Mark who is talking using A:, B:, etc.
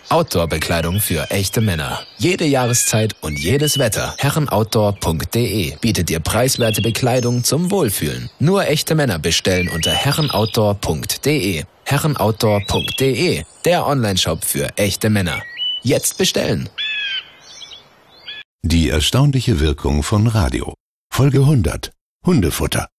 A: Outdoor-Bekleidung für echte Männer. Jede Jahreszeit und jedes Wetter. Herrenoutdoor.de bietet dir preiswerte Bekleidung zum Wohlfühlen. Nur echte Männer bestellen unter herrenoutdoor.de. Herrenoutdoor.de, der Onlineshop für echte Männer. Jetzt bestellen!
B: Die erstaunliche Wirkung von Radio. Folge 100. Hundefutter.